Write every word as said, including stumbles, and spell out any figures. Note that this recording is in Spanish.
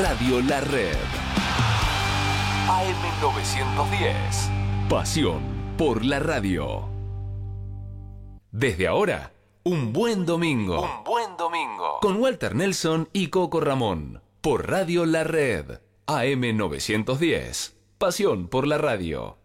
Radio La Red. A M novecientos diez. Pasión por la radio. Desde ahora, un buen domingo. Un buen domingo. Con Walter Nelson y Coco Ramón. Por Radio La Red. A M novecientos diez. Pasión por la radio.